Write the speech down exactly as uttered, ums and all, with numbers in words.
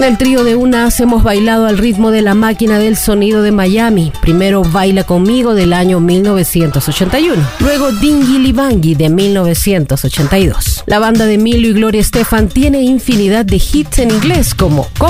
En el trío de Unas hemos bailado al ritmo de La Máquina del Sonido de Miami. Primero Baila Conmigo del año mil novecientos ochenta y uno. Luego Dingili Bangui de mil novecientos ochenta y dos. La banda de Emilio y Gloria Estefan tiene infinidad de hits en inglés como